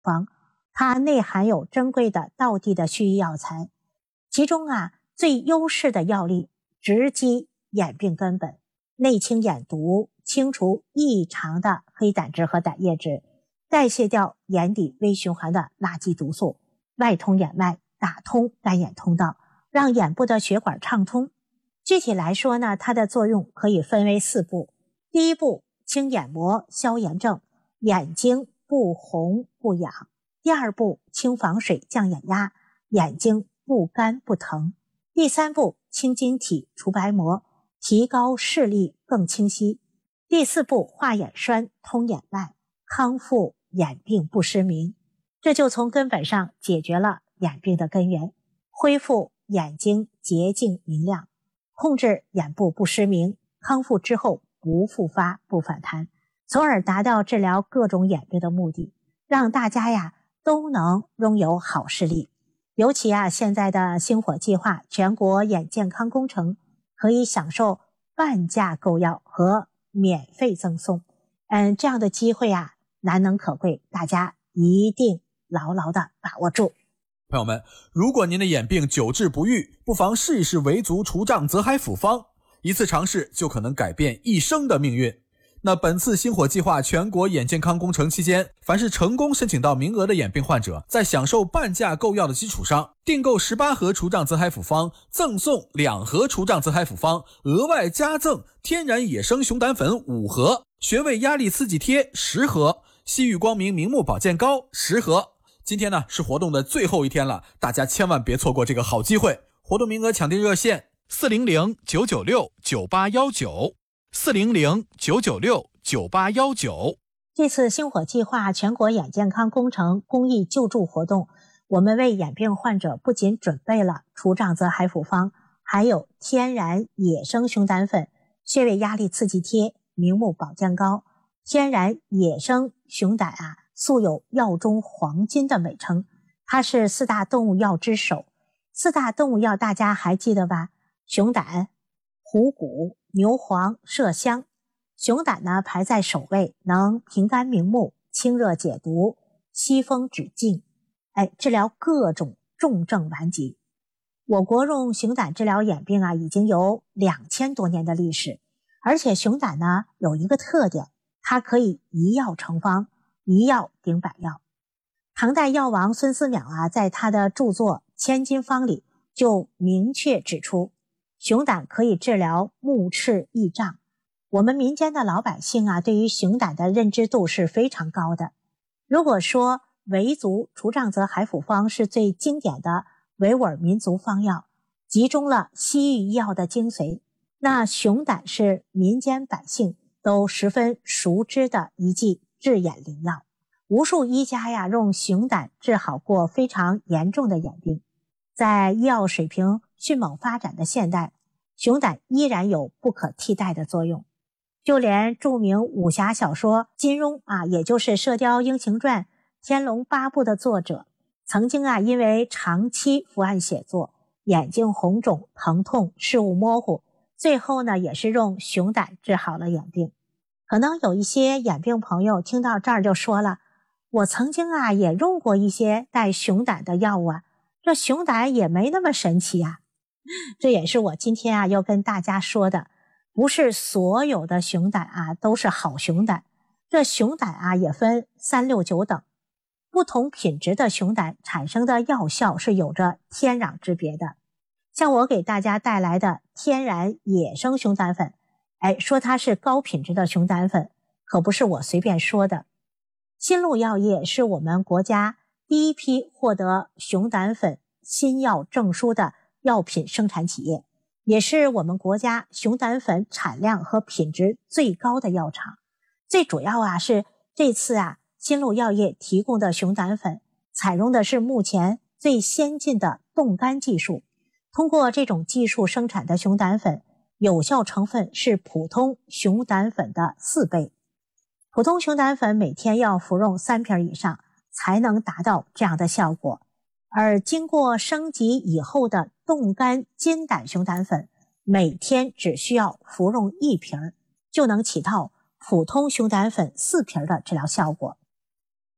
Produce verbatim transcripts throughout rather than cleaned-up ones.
方，它内含有珍贵的道地的蓄益药材，其中啊最优势的药力直击眼病根本，内清眼毒，清除异常的黑胆汁和胆液质，代谢掉眼底微循环的垃圾毒素，外通眼脉，打通干眼通道，让眼部的血管畅通。具体来说呢，它的作用可以分为四步。第一步，清眼膜，消炎症，眼睛不红不痒。第二步，清房水，降眼压，眼睛不干不疼。第三步，清晶体，除白膜，提高视力更清晰。第四步，化眼栓，通眼脉，康复眼病不失明。这就从根本上解决了眼病的根源，恢复眼睛洁净明亮，控制眼部不失明，康复之后不复发不反弹，从而达到治疗各种眼病的目的，让大家呀都能拥有好视力。尤其啊现在的星火计划全国眼健康工程可以享受半价购药和免费赠送，嗯，这样的机会啊难能可贵，大家一定牢牢的把握住。 朋友们，如果您的眼病久治不愈，不妨试一试维族除障泽海复方，一次尝试就可能改变一生的命运。那本次星火计划全国眼健康工程期间，凡是成功申请到名额的眼病患者，在享受半价购药的基础上，订购十八盒除障泽海复方，赠送两盒除障泽海复方，额外加赠天然野生熊胆粉五盒，穴位压力刺激贴十盒，西域光明明目保健膏十盒。今天呢是活动的最后一天了，大家千万别错过这个好机会。活动名额抢订热线四零零九九六九八一九 四零零九九六九八一九。 这次星火计划全国眼健康工程公益救助活动，我们为眼病患者不仅准备了除障泽海复方，还有天然野生熊胆粉、穴位压力刺激贴、明目保健膏。天然野生熊胆啊素有药中黄金的美称，它是四大动物药之首。四大动物药大家还记得吧？熊胆、虎骨、牛黄、麝香。熊胆呢排在首位，能平肝明目、清热解毒、息风止痉，哎，治疗各种重症顽疾。我国用熊胆治疗眼病啊，已经有两千多年的历史。而且熊胆呢有一个特点，它可以一药成方，一药顶百药。唐代药王孙思邈啊，在他的著作《千金方》里就明确指出，熊胆可以治疗目赤翳障。我们民间的老百姓啊，对于熊胆的认知度是非常高的。如果说维族除障泽海复方是最经典的维吾尔民族方药，集中了西域医药的精髓，那熊胆是民间百姓都十分熟知的一剂治眼灵药。无数医家呀用熊胆治好过非常严重的眼病。在医药水平迅猛发展的现代，熊胆依然有不可替代的作用。就连著名武侠小说金庸啊，也就是《射雕英雄传》《天龙八部》的作者，曾经啊因为长期伏案写作，眼睛红肿、疼痛、视物模糊，最后呢也是用熊胆治好了眼病。可能有一些眼病朋友听到这儿就说了，我曾经啊也用过一些带熊胆的药物啊，这熊胆也没那么神奇啊。这也是我今天啊要跟大家说的，不是所有的熊胆啊都是好熊胆，这熊胆啊也分三六九等，不同品质的熊胆产生的药效是有着天壤之别的。像我给大家带来的天然野生熊胆粉，哎，说它是高品质的熊胆粉，可不是我随便说的。新路药业是我们国家第一批获得熊胆粉新药证书的药品生产企业，也是我们国家熊胆粉产量和品质最高的药厂。最主要啊是这次啊新路药业提供的熊胆粉采用的是目前最先进的冻干技术，通过这种技术生产的熊胆粉有效成分是普通熊胆粉的四倍。普通熊胆粉每天要服用三瓶以上才能达到这样的效果，而经过升级以后的冻干金胆熊胆粉每天只需要服用一瓶就能起到普通熊胆粉四瓶的治疗效果。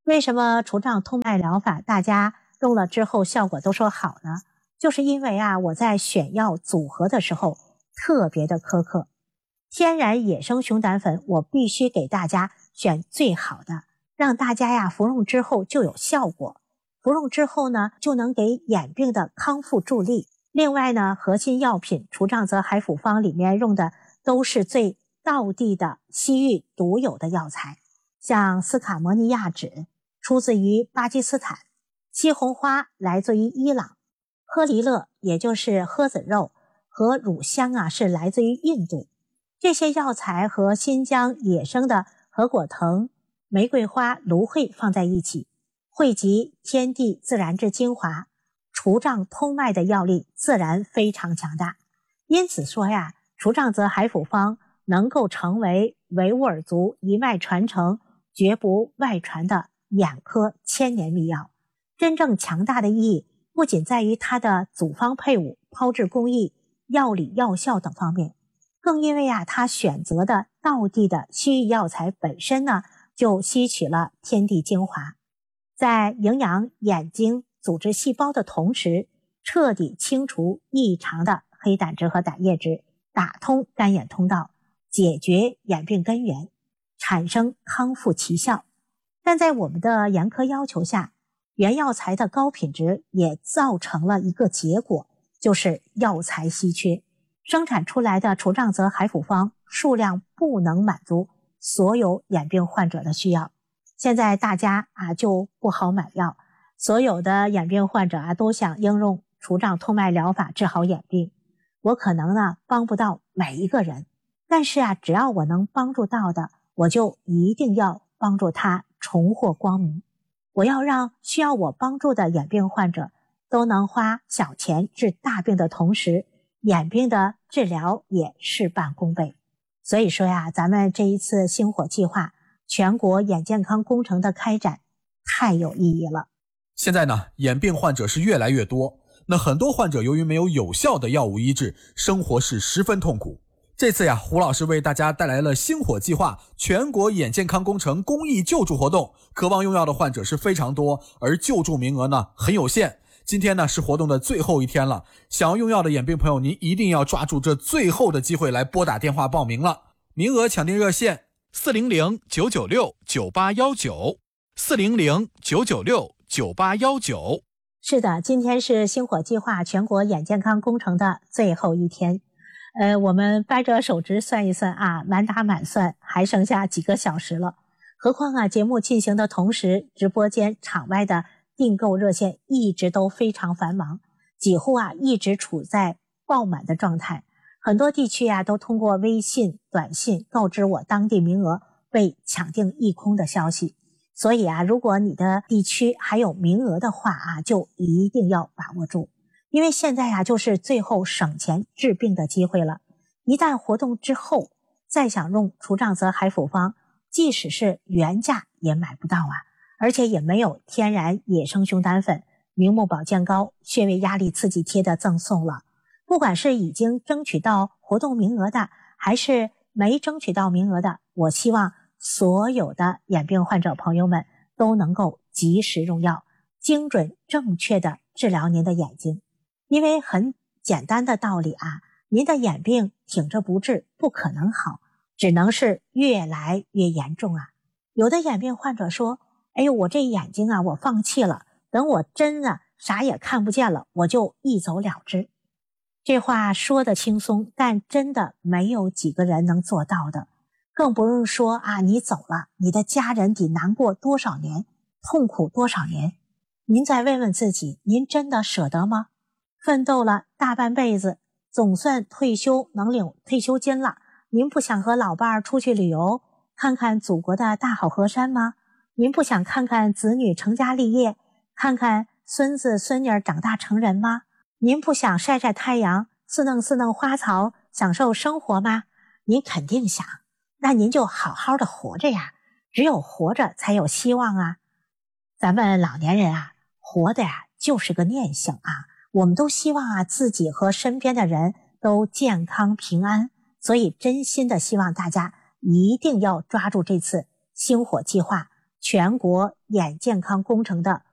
为什么除障通脉疗法大家用了之后效果都说好呢？就是因为啊，我在选药组合的时候特别的苛刻。天然野生熊胆粉我必须给大家选最好的，让大家呀服用之后就有效果，服用之后呢就能给眼病的康复助力。另外呢，核心药品除障泽海辅方里面用的都是最道地的西域独有的药材，像斯卡摩尼亚酯出自于巴基斯坦，西红花来自于伊朗，诃梨勒也就是诃子肉和乳香啊是来自于印度。这些药材和新疆野生的合果藤、玫瑰花、芦荟放在一起，汇集天地自然之精华，除障通脉的药力自然非常强大。因此说呀，除障泽海辅方能够成为维吾尔族一脉传承、绝不外传的眼科千年秘药。真正强大的意义不仅在于它的组方配伍、炮制工艺、药理药效等方面，更因为啊，它选择的道地的西域药材本身呢，就吸取了天地精华，在营养眼睛组织细胞的同时，彻底清除异常的黑胆汁和胆叶质，打通干眼通道，解决眼病根源，产生康复奇效。但在我们的严苛要求下，原药材的高品质也造成了一个结果，就是药材稀缺，生产出来的除障泽海辅方数量不能满足所有眼病患者的需要。现在大家啊就不好买药，所有的眼病患者啊都想应用除障通脉疗法治好眼病。我可能呢帮不到每一个人，但是啊只要我能帮助到的，我就一定要帮助他重获光明。我要让需要我帮助的眼病患者都能花小钱治大病的同时，眼病的治疗也事半功倍。所以说呀，咱们这一次星火计划全国眼健康工程的开展太有意义了。 现在呢，眼病患者是越来越多，那很多患者由于没有有效的药物医治，生活是十分痛苦。这次呀，胡老师为大家带来了星火计划全国眼健康工程公益救助活动，渴望用药的患者是非常多，而救助名额呢很有限。今天呢是活动的最后一天了，想要用药的眼病朋友，您一定要抓住这最后的机会来拨打电话报名了。名额抢订热线四零零九九六九八一九 四零零九九六九八一九。 是的，今天是星火计划全国眼健康工程的最后一天。呃，我们掰着手指算一算啊，满打满算还剩下几个小时了。何况啊，节目进行的同时，直播间场外的订购热线一直都非常繁忙，几乎啊一直处在爆满的状态。很多地区啊都通过微信、短信告知我当地名额被抢订一空的消息。所以啊，如果你的地区还有名额的话啊，就一定要把握住。因为现在啊，就是最后省钱治病的机会了。一旦活动之后，再想用除障泽海辅方，即使是原价也买不到啊，而且也没有天然野生熊胆粉、明目保健膏、穴位压力刺激贴的赠送了。不管是已经争取到活动名额的，还是没争取到名额的，我希望所有的眼病患者朋友们都能够及时用药，精准正确的治疗您的眼睛。因为很简单的道理啊，您的眼病挺着不治不可能好，只能是越来越严重啊。有的眼病患者说，哎呦，我这眼睛啊我放弃了，等我真的啥也看不见了，我就一走了之。这话说得轻松，但真的没有几个人能做到的。更不用说啊，你走了，你的家人得难过多少年，痛苦多少年。您再问问自己，您真的舍得吗？奋斗了大半辈子，总算退休能领退休金了，您不想和老伴儿出去旅游，看看祖国的大好河山吗？您不想看看子女成家立业，看看孙子孙女长大成人吗？您不想晒晒太阳，饲弄饲弄花草，享受生活吗？您肯定想，那您就好好的活着呀，只有活着才有希望啊。咱们老年人啊，活的呀就是个念想啊，我们都希望啊自己和身边的人都健康平安，所以真心的希望大家一定要抓住这次星火计划全国眼健康工程的